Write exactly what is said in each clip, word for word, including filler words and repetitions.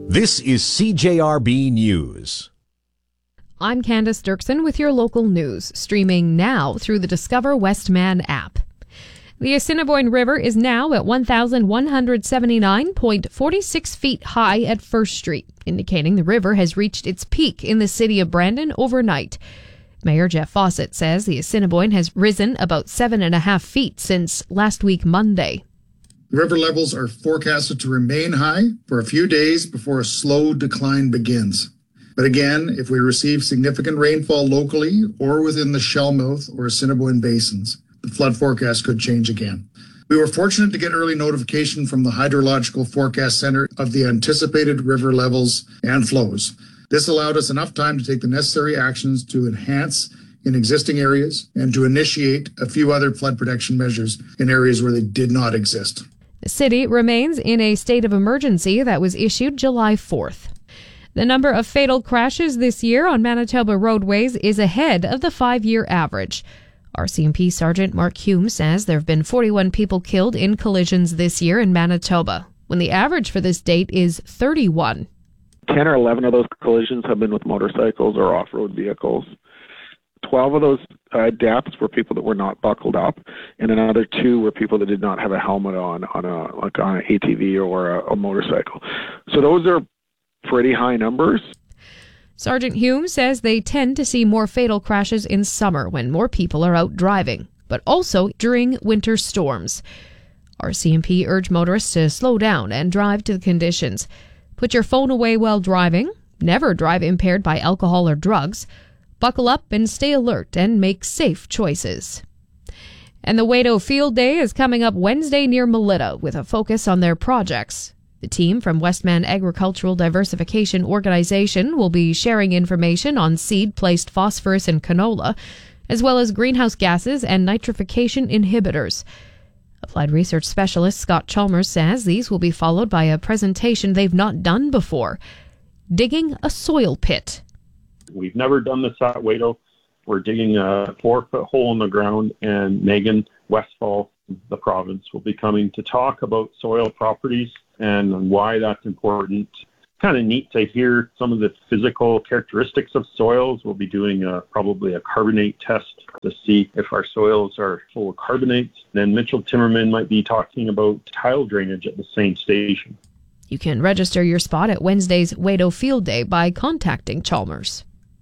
This is C J R B News. I'm Candace Dirksen with your local news, streaming now through the Discover Westman app. The Assiniboine River is now at one thousand one hundred seventy-nine point four six feet high at First Street, indicating the river has reached its peak in the city of Brandon overnight. Mayor Jeff Fawcett says the Assiniboine has risen about seven and a half feet since last week Monday. River levels are forecasted to remain high for a few days before a slow decline begins. But again, if we receive significant rainfall locally or within the Shellmouth or Assiniboine basins, the flood forecast could change again. We were fortunate to get early notification from the Hydrological Forecast Center of the anticipated river levels and flows. This allowed us enough time to take the necessary actions to enhance in existing areas and to initiate a few other flood protection measures in areas where they did not exist. The city remains in a state of emergency that was issued July fourth. The number of fatal crashes this year on Manitoba roadways is ahead of the five-year average. R C M P Sergeant Mark Hume says there have been forty-one people killed in collisions this year in Manitoba, when the average for this date is thirty-one. ten or eleven of those collisions have been with motorcycles or off-road vehicles. twelve of those uh, deaths were people that were not buckled up, and another two were people that did not have a helmet on, on a like on an A T V or a, a motorcycle. So those are pretty high numbers. Sergeant Hume says they tend to see more fatal crashes in summer when more people are out driving, but also during winter storms. R C M P urged motorists to slow down and drive to the conditions. Put your phone away while driving. Never drive impaired by alcohol or drugs. Buckle up and stay alert and make safe choices. And the Wado Field Day is coming up Wednesday near Melita with a focus on their projects. The team from Westman Agricultural Diversification Organization will be sharing information on seed-placed phosphorus in canola, as well as greenhouse gases and nitrification inhibitors. Applied research specialist Scott Chalmers says these will be followed by a presentation they've not done before, digging a soil pit. We've never done this at Wado. We're digging a four-foot hole in the ground, and Megan Westfall, the province, will be coming to talk about soil properties and why that's important. Kind of neat to hear some of the physical characteristics of soils. We'll be doing a, probably a carbonate test to see if our soils are full of carbonates. Then Mitchell Timmerman might be talking about tile drainage at the same station. You can register your spot at Wednesday's Wado Field Day by contacting Chalmers.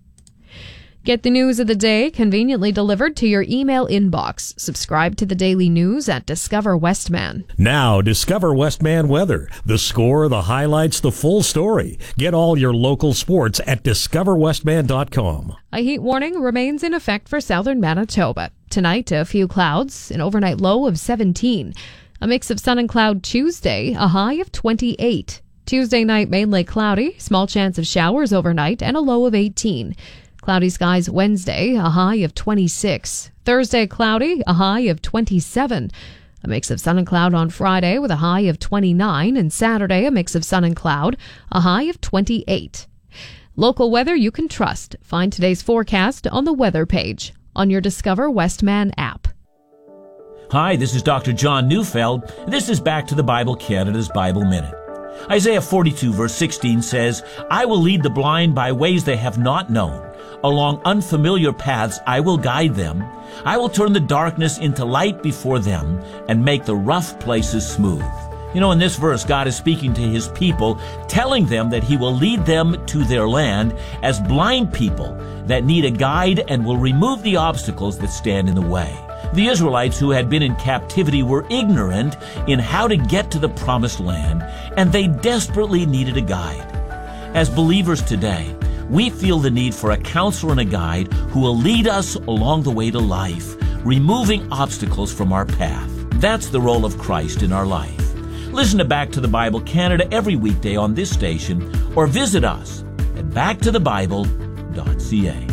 Get the news of the day conveniently delivered to your email inbox. Subscribe to the daily news at Discover Westman. Now, Discover Westman weather. The score, the highlights, the full story. Get all your local sports at discover westman dot com. A heat warning remains in effect for southern Manitoba. Tonight, a few clouds, an overnight low of seventeen. A mix of sun and cloud Tuesday, a high of twenty-eight. Tuesday night, mainly cloudy, small chance of showers overnight, and a low of eighteen. Cloudy skies Wednesday, a high of twenty-six. Thursday, cloudy, a high of twenty-seven. A mix of sun and cloud on Friday with a high of twenty-nine. And Saturday, a mix of sun and cloud, a high of twenty-eight. Local weather you can trust. Find today's forecast on the weather page on your Discover Westman app. Hi, this is Doctor John Neufeld. This is Back to the Bible Canada's Bible Minute. Isaiah forty-two verse sixteen says, I will lead the blind by ways they have not known. Along unfamiliar paths I will guide them. I will turn the darkness into light before them and make the rough places smooth. You know, in this verse, God is speaking to his people, telling them that he will lead them to their land as blind people that need a guide and will remove the obstacles that stand in the way. The Israelites who had been in captivity were ignorant in how to get to the promised land, and they desperately needed a guide. As believers today, we feel the need for a counselor and a guide who will lead us along the way to life, removing obstacles from our path. That's the role of Christ in our life. Listen to Back to the Bible Canada every weekday on this station, or visit us at back to the bible dot c a.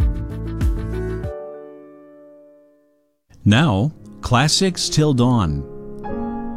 Now, Classics Till Dawn.